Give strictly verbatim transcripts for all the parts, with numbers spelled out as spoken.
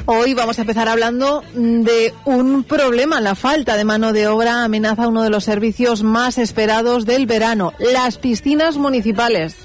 Hoy vamos a empezar hablando de un problema. La falta de mano de obra amenaza uno de los servicios más esperados del verano, las piscinas municipales.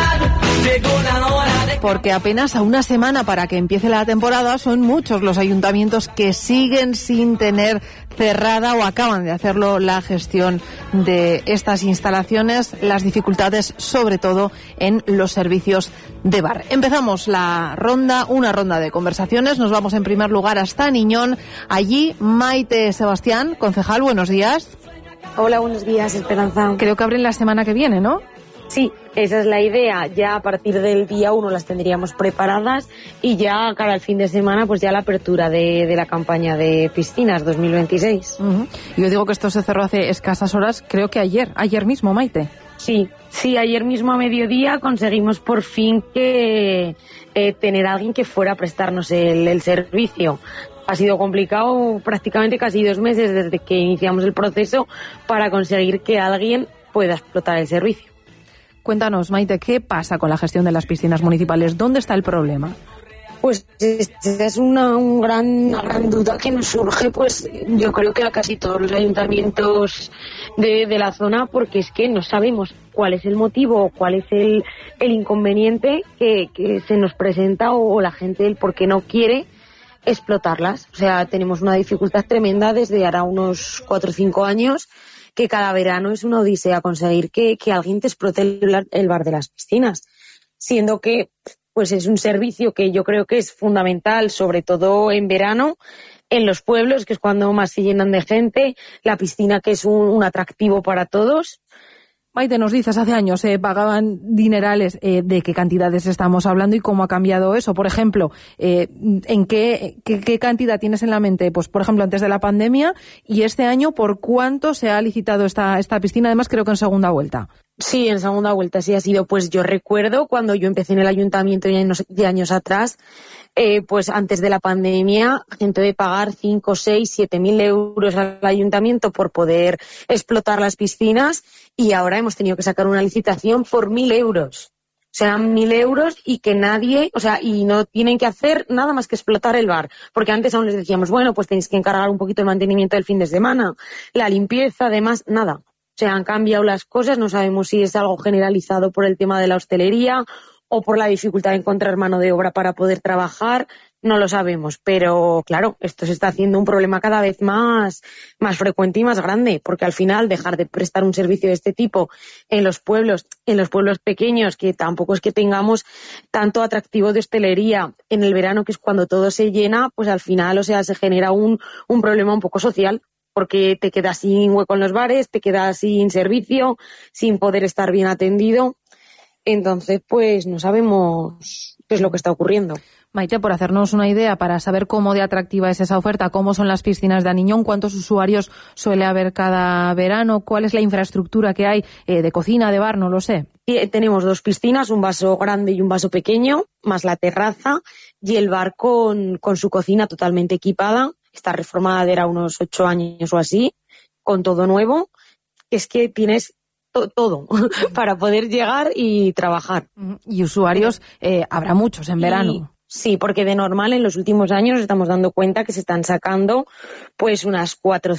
Porque apenas a una semana para que empiece la temporada son muchos los ayuntamientos que siguen sin tener cerrada o acaban de hacerlo la gestión de estas instalaciones, las dificultades sobre todo en los servicios de bar. Empezamos la ronda, una ronda de conversaciones. Nos vamos en primer lugar hasta Niñón. Allí Maite Sebastián, concejal, buenos días. Hola, buenos días, Esperanza. Creo que abren la semana que viene, ¿no? Sí, esa es la idea. Ya a partir del día uno las tendríamos preparadas y ya cara al fin de semana pues ya la apertura de, de la campaña de piscinas dos mil veintiséis. Uh-huh. Yo digo que esto se cerró hace escasas horas, creo que ayer, ayer mismo, Maite. Sí, sí, ayer mismo a mediodía conseguimos por fin que eh, tener a alguien que fuera a prestarnos el, el servicio. Ha sido complicado prácticamente casi dos meses desde que iniciamos el proceso para conseguir que alguien pueda explotar el servicio. Cuéntanos, Maite, ¿qué pasa con la gestión de las piscinas municipales? ¿Dónde está el problema? Pues esa es una, un gran, una gran duda que nos surge, pues yo creo que a casi todos los ayuntamientos de, de la zona, porque es que no sabemos cuál es el motivo o cuál es el, el inconveniente que, que se nos presenta o, o la gente el por qué no quiere explotarlas. O sea, tenemos una dificultad tremenda desde ahora unos cuatro o cinco años, que cada verano es una odisea conseguir que, que alguien te explote el, el bar de las piscinas, siendo que pues es un servicio que yo creo que es fundamental, sobre todo en verano, en los pueblos, que es cuando más se llenan de gente, la piscina que es un, un atractivo para todos. Maite, nos dices, hace años se eh, pagaban dinerales, eh, ¿de qué cantidades estamos hablando y cómo ha cambiado eso? Por ejemplo, eh, ¿en qué, qué, qué cantidad tienes en la mente? Pues, por ejemplo, antes de la pandemia, y este año, ¿por cuánto se ha licitado esta, esta piscina? Además, creo que en segunda vuelta. Sí, en segunda vuelta sí ha sido. Pues yo recuerdo cuando yo empecé en el ayuntamiento de años, de años atrás, eh, pues antes de la pandemia, gente de pagar cinco, seis, siete mil euros al ayuntamiento por poder explotar las piscinas, y ahora hemos tenido que sacar una licitación por mil euros. O sea, mil euros y que nadie, o sea, y no tienen que hacer nada más que explotar el bar. Porque antes aún les decíamos, bueno, pues tenéis que encargar un poquito el mantenimiento del fin de semana, la limpieza, además, nada. O sea, han cambiado las cosas, no sabemos si es algo generalizado por el tema de la hostelería o por la dificultad de encontrar mano de obra para poder trabajar, no lo sabemos. Pero, claro, esto se está haciendo un problema cada vez más, más frecuente y más grande, porque al final dejar de prestar un servicio de este tipo en los pueblos, en los pueblos pequeños, que tampoco es que tengamos tanto atractivo de hostelería en el verano, que es cuando todo se llena, pues al final, o sea, se genera un, un problema un poco social, porque te quedas sin hueco en los bares, te quedas sin servicio, sin poder estar bien atendido. Entonces, pues no sabemos qué es lo que está ocurriendo. Maite, por hacernos una idea, para saber cómo de atractiva es esa oferta, cómo son las piscinas de Aniñón, cuántos usuarios suele haber cada verano, cuál es la infraestructura que hay eh, de cocina, de bar, no lo sé. Y tenemos dos piscinas, un vaso grande y un vaso pequeño, más la terraza y el bar con, con su cocina totalmente equipada. Está reformada de era unos ocho años o así, con todo nuevo. Es que tienes to- todo para poder llegar y trabajar. Y usuarios eh, habrá muchos en verano. Y, sí, porque de normal en los últimos años estamos dando cuenta que se están sacando pues unas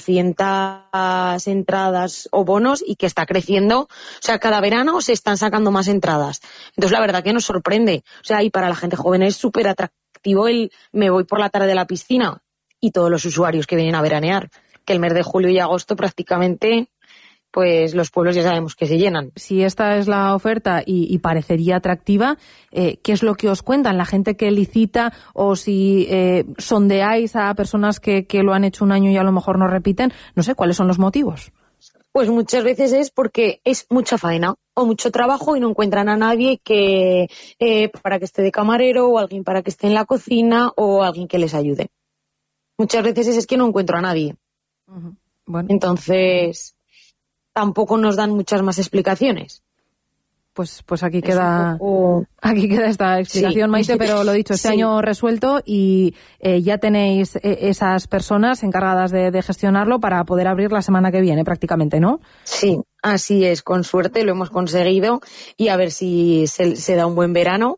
cuatrocientas entradas o bonos y que está creciendo. O sea, cada verano se están sacando más entradas. Entonces, la verdad que nos sorprende. O sea, y para la gente joven es súper atractivo el me voy por la tarde a la piscina. Y todos los usuarios que vienen a veranear, que el mes de julio y agosto prácticamente, pues los pueblos ya sabemos que se llenan. Si esta es la oferta y, y parecería atractiva, eh, ¿qué es lo que os cuentan? ¿La gente que licita o si eh, sondeáis a personas que, que lo han hecho un año y a lo mejor no repiten? No sé, ¿cuáles son los motivos? Pues muchas veces es porque es mucha faena o mucho trabajo y no encuentran a nadie que eh, para que esté de camarero o alguien para que esté en la cocina o alguien que les ayude. Muchas veces es que no encuentro a nadie. Uh-huh. Bueno. Entonces, tampoco nos dan muchas más explicaciones. Pues, pues aquí queda poco... aquí queda esta explicación, sí. Maite, pero lo dicho, este sí. año resuelto y eh, ya tenéis eh, esas personas encargadas de, de gestionarlo para poder abrir la semana que viene prácticamente, ¿no? Sí, así es, con suerte lo hemos conseguido y a ver si se, se da un buen verano,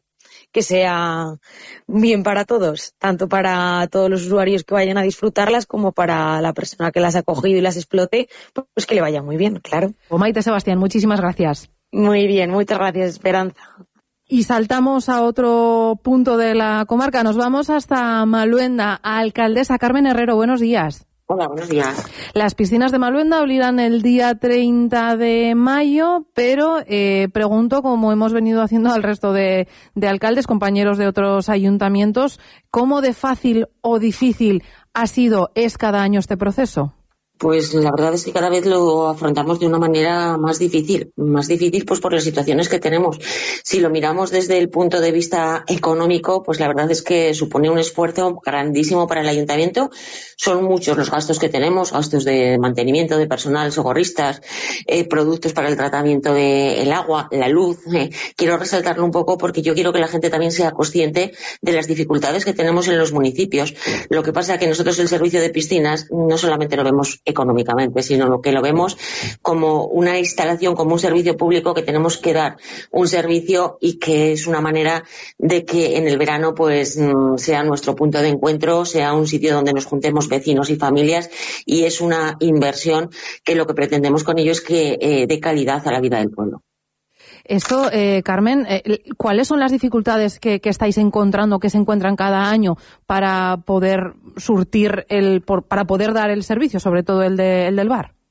que sea bien para todos, tanto para todos los usuarios que vayan a disfrutarlas como para la persona que las ha cogido y las explote, pues que le vaya muy bien, claro. Maite Sebastián, muchísimas gracias. Muy bien, muchas gracias, Esperanza. Y saltamos a otro punto de la comarca. Nos vamos hasta Maluenda. Alcaldesa Carmen Herrero, buenos días. Hola, buenos días. Las piscinas de Maluenda abrirán el día treinta de mayo, pero eh, pregunto, como hemos venido haciendo al resto de, de alcaldes, compañeros de otros ayuntamientos, ¿cómo de fácil o difícil ha sido, es cada año este proceso? Pues la verdad es que cada vez lo afrontamos de una manera más difícil, más difícil pues por las situaciones que tenemos. Si lo miramos desde el punto de vista económico, pues la verdad es que supone un esfuerzo grandísimo para el ayuntamiento. Son muchos los gastos que tenemos, gastos de mantenimiento, de personal, socorristas, eh, productos para el tratamiento del agua, la luz. Eh. Quiero resaltarlo un poco porque yo quiero que la gente también sea consciente de las dificultades que tenemos en los municipios. Lo que pasa es que nosotros el servicio de piscinas no solamente lo vemos económicamente, sino lo que lo vemos como una instalación, como un servicio público que tenemos que dar un servicio y que es una manera de que en el verano pues sea nuestro punto de encuentro, sea un sitio donde nos juntemos vecinos y familias, y es una inversión que lo que pretendemos con ello es que eh, dé calidad a la vida del pueblo. Esto, eh, Carmen, eh, ¿cuáles son las dificultades que, que estáis encontrando, que se encuentran cada año para poder surtir, el, por, para poder dar el servicio, sobre todo el, de, el del bar?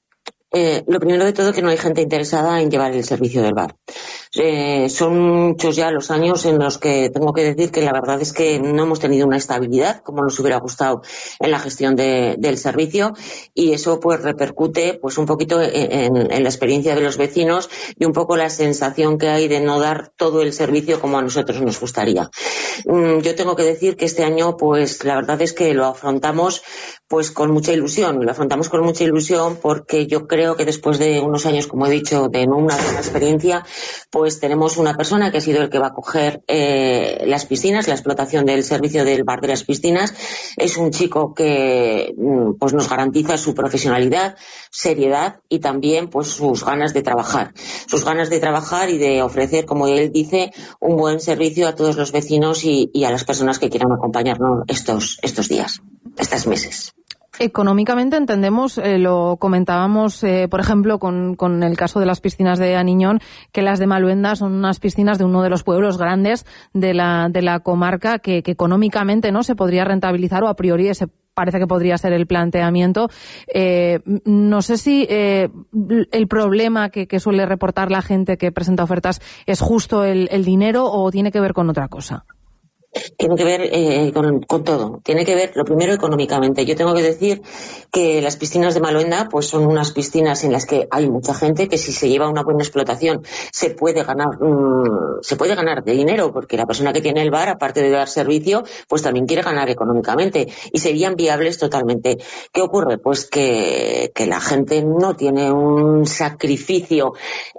Eh, lo primero de todo, que no hay gente interesada en llevar el servicio del bar. Eh, son muchos ya los años en los que tengo que decir que la verdad es que no hemos tenido una estabilidad como nos hubiera gustado en la gestión de, del servicio, y eso pues repercute pues un poquito en, en, en la experiencia de los vecinos y un poco la sensación que hay de no dar todo el servicio como a nosotros nos gustaría. Mm, yo tengo que decir que este año pues la verdad es que lo afrontamos pues con mucha ilusión, lo afrontamos con mucha ilusión porque yo creo que después de unos años, como he dicho, de una buena experiencia, pues tenemos una persona que ha sido el que va a coger eh, las piscinas, la explotación del servicio del bar de las piscinas. Es un chico que pues nos garantiza su profesionalidad, seriedad y también pues sus ganas de trabajar, sus ganas de trabajar y de ofrecer, como él dice, un buen servicio a todos los vecinos y, y a las personas que quieran acompañarnos estos, estos días, estos meses. Económicamente entendemos, eh, lo comentábamos, eh, por ejemplo, con, con el caso de las piscinas de Aniñón, que las de Maluenda son unas piscinas de uno de los pueblos grandes de la, de la comarca que, que económicamente no se podría rentabilizar, o a priori ese parece que podría ser el planteamiento. Eh, no sé si eh, el problema que, que suele reportar la gente que presenta ofertas es justo el, el dinero, o tiene que ver con otra cosa. Tiene que ver eh, con, con todo. Tiene que ver, lo primero, económicamente. Yo tengo que decir que las piscinas de Maluenda pues son unas piscinas en las que hay mucha gente, que si se lleva una buena explotación se puede ganar mmm, se puede ganar de dinero, porque la persona que tiene el bar, aparte de dar servicio, pues también quiere ganar económicamente, y serían viables totalmente. ¿Qué ocurre? Pues que, que la gente no tiene un sacrificio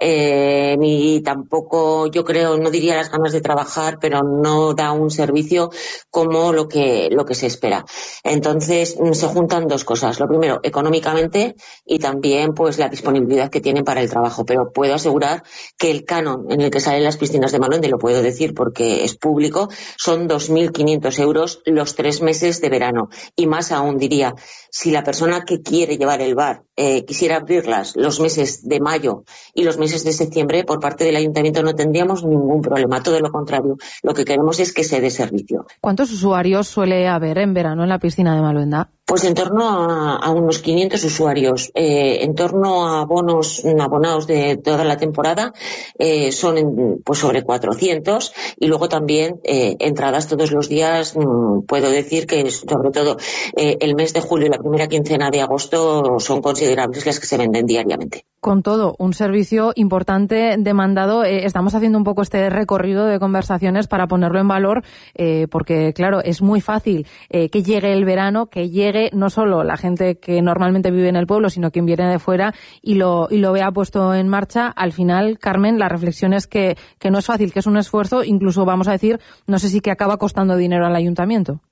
eh, ni tampoco, yo creo, no diría las ganas de trabajar, pero no da un servicio como lo que lo que se espera. Entonces se juntan dos cosas: lo primero, económicamente, y también pues la disponibilidad que tienen para el trabajo. Pero puedo asegurar que el canon en el que salen las piscinas de Maluenda, y lo puedo decir porque es público, son dos mil quinientos euros los tres meses de verano. Y más aún, diría, si la persona que quiere llevar el bar eh, quisiera abrirlas los meses de mayo y los meses de septiembre, por parte del ayuntamiento no tendríamos ningún problema. Todo lo contrario, lo que queremos es que se dé servicio. ¿Cuántos usuarios suele haber en verano en la piscina de Maluenda? Pues en torno a, a unos quinientos usuarios. Eh, en torno a bonos abonados de toda la temporada eh, son en, pues sobre cuatrocientos, y luego también eh, entradas todos los días. Mmm, puedo decir que sobre todo eh, el mes de julio y la primera quincena de agosto son considerables las que se venden diariamente. Con todo, un servicio importante, demandado. Eh, estamos haciendo un poco este recorrido de conversaciones para ponerlo en valor, eh, porque claro, es muy fácil eh, que llegue el verano, que llegue no solo la gente que normalmente vive en el pueblo, sino quien viene de fuera y lo, y lo vea puesto en marcha. Al final, Carmen, la reflexión es que, que no es fácil, que es un esfuerzo, incluso vamos a decir, no sé si que acaba costando dinero al ayuntamiento.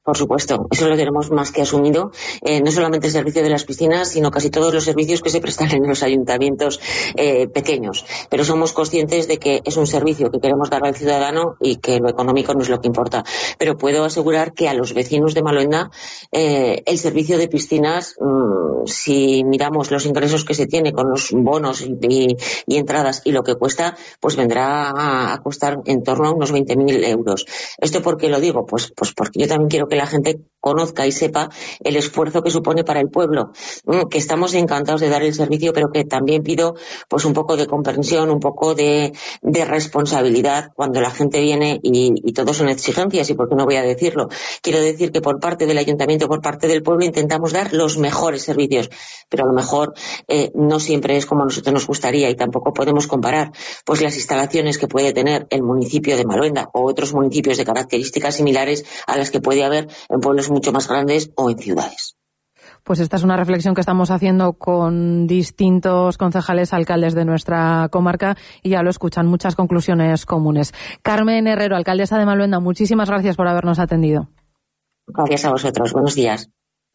Por supuesto, eso lo tenemos más que asumido, eh, no solamente el servicio de las piscinas, sino casi todos los servicios que se prestan en los ayuntamientos eh, pequeños. Pero somos conscientes de que es un servicio que queremos dar al ciudadano y que lo económico no es lo que importa. Pero puedo asegurar que a los vecinos de Maluenda eh, el servicio de piscinas, mmm, si miramos los ingresos que se tiene con los bonos y, y, y entradas y lo que cuesta, pues vendrá a, a costar en torno a unos veinte mil euros. ¿Esto por qué lo digo? Pues, pues porque yo también quiero que la gente conozca y sepa el esfuerzo que supone para el pueblo, que estamos encantados de dar el servicio, pero que también pido pues un poco de comprensión, un poco de, de responsabilidad cuando la gente viene y, y todo son exigencias, y por qué no voy a decirlo. Quiero decir que por parte del ayuntamiento, por parte del pueblo, intentamos dar los mejores servicios, pero a lo mejor eh, no siempre es como a nosotros nos gustaría, y tampoco podemos comparar pues las instalaciones que puede tener el municipio de Maluenda o otros municipios de características similares a las que puede haber en pueblos mucho más grandes o en ciudades. Pues esta es una reflexión que estamos haciendo con distintos concejales, alcaldes de nuestra comarca, y ya lo escuchan, muchas conclusiones comunes. Carmen Herrero, alcaldesa de Maluenda, muchísimas gracias por habernos atendido. Gracias a vosotros. Buenos días.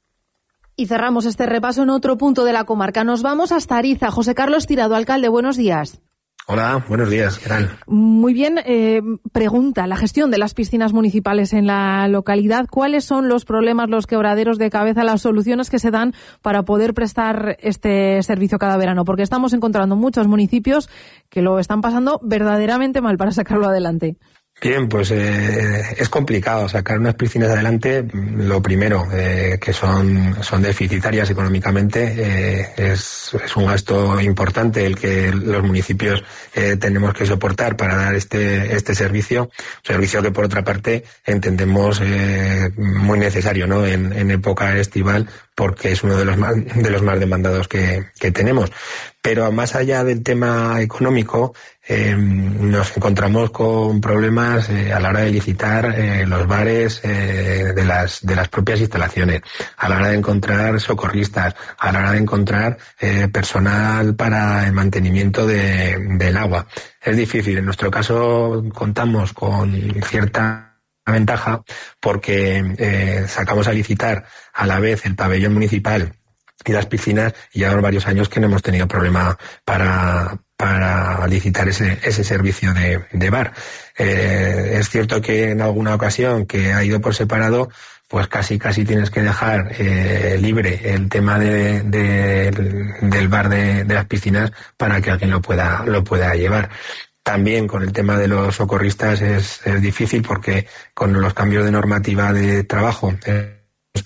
Y cerramos este repaso en otro punto de la comarca. Nos vamos hasta Ariza. José Carlos Tirado, alcalde, buenos días. Hola, buenos días, ¿qué tal? Muy bien, eh, pregunta, la gestión de las piscinas municipales en la localidad, ¿cuáles son los problemas, los quebraderos de cabeza, las soluciones que se dan para poder prestar este servicio cada verano? Porque estamos encontrando muchos municipios que lo están pasando verdaderamente mal para sacarlo adelante. Bien, pues eh, es complicado sacar unas piscinas adelante. Lo primero, eh, que son, son deficitarias económicamente, eh, es, es un gasto importante el que los municipios eh, tenemos que soportar para dar este, este servicio, servicio que por otra parte entendemos eh, muy necesario, ¿no? En, en época estival, porque es uno de los más, de los más demandados que, que tenemos. Pero más allá del tema económico, eh, nos encontramos con problemas eh, a la hora de licitar eh, los bares eh, de las de las propias instalaciones, a la hora de encontrar socorristas, a la hora de encontrar eh, personal para el mantenimiento de, del agua. Es difícil. En nuestro caso contamos con cierta ventaja porque eh, sacamos a licitar a la vez el pabellón municipal y las piscinas, y llevamos varios años que no hemos tenido problema para para licitar ese ese servicio de, de bar. Eh, es cierto que en alguna ocasión que ha ido por separado, pues casi casi tienes que dejar eh, libre el tema de, de, del bar de, de las piscinas para que alguien lo pueda lo pueda llevar. También con el tema de los socorristas es, es difícil porque con los cambios de normativa de trabajo, eh,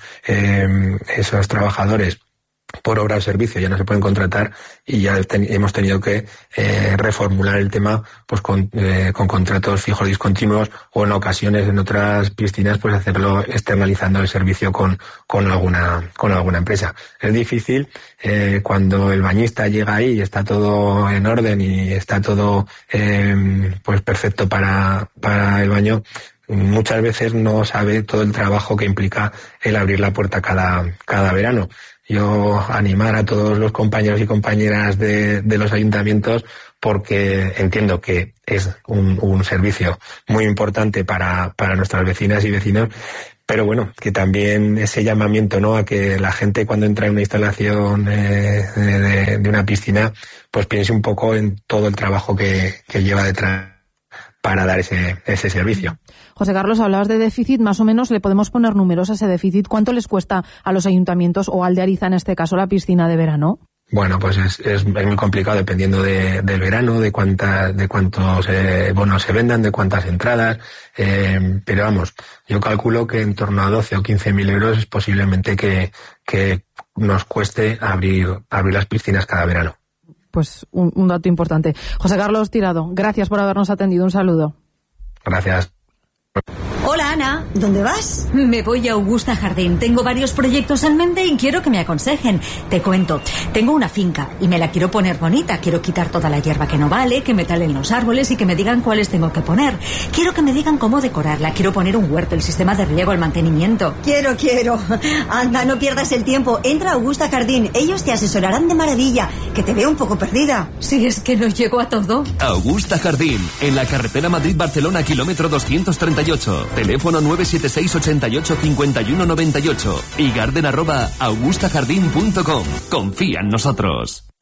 eh, esos trabajadores por obra o servicio ya no se pueden contratar, y ya ten, hemos tenido que eh, reformular el tema pues con, eh, con contratos fijos discontinuos, o en ocasiones en otras piscinas pues hacerlo externalizando el servicio con, con alguna con alguna empresa. Es difícil eh, cuando el bañista llega ahí y está todo en orden y está todo eh, pues perfecto para, para el baño. Muchas veces no sabe todo el trabajo que implica el abrir la puerta cada, cada verano. Yo animar a todos los compañeros y compañeras de, de los ayuntamientos, porque entiendo que es un, un servicio muy importante para, para nuestras vecinas y vecinos, pero bueno, que también ese llamamiento, ¿no?, a que la gente cuando entra en una instalación eh, de, de una piscina, pues piense un poco en todo el trabajo que, que lleva detrás para dar ese, ese servicio. José Carlos, hablabas de déficit, más o menos le podemos poner números a ese déficit. ¿Cuánto les cuesta a los ayuntamientos, o al de Ariza en este caso, la piscina de verano? Bueno, pues es, es, es muy complicado dependiendo de, del verano, de cuántas, de cuántos eh, bonos se vendan, de cuántas entradas, eh, pero vamos, yo calculo que en torno a doce o quince mil euros es posiblemente que, que nos cueste abrir, abrir las piscinas cada verano. Pues un, un dato importante. José Carlos Tirado, gracias por habernos atendido. Un saludo. Gracias. Hola, Ana, ¿dónde vas? Me voy a Augusta Jardín. Tengo varios proyectos en mente y quiero que me aconsejen. Te cuento, tengo una finca y me la quiero poner bonita. Quiero quitar toda la hierba que no vale, que me talen los árboles y que me digan cuáles tengo que poner. Quiero que me digan cómo decorarla. Quiero poner un huerto, el sistema de riego, el mantenimiento. Quiero, quiero. Anda, no pierdas el tiempo. Entra a Augusta Jardín. Ellos te asesorarán de maravilla. Que te veo un poco perdida. Si es que no llego a todo. Augusta Jardín, en la carretera Madrid-Barcelona, kilómetro doscientos treinta y ocho. Teléfono nueve siete seis ochenta y ocho cincuenta y uno noventa y ocho y garden arroba augustajardin punto com. Confía en nosotros.